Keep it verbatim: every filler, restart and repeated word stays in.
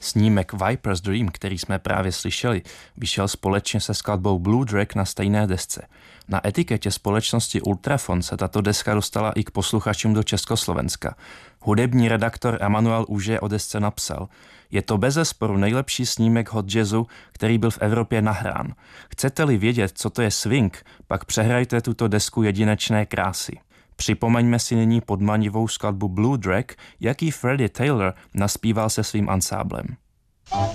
Snímek Viper's Dream, který jsme právě slyšeli, vyšel společně se skladbou Blue Drag na stejné desce. Na etiketě společnosti Ultrafon se tato deska dostala i k posluchačům do Československa. Hudební redaktor Emanuel Užé o desce napsal: Je to bezesporu nejlepší snímek hot jazzu, který byl v Evropě nahrán. Chcete-li vědět, co to je swing, pak přehrajte tuto desku jedinečné krásy. Připomeňme si nyní podmanivou skladbu Blue Drag, jaký Freddie Taylor naspíval se svým ansáblem.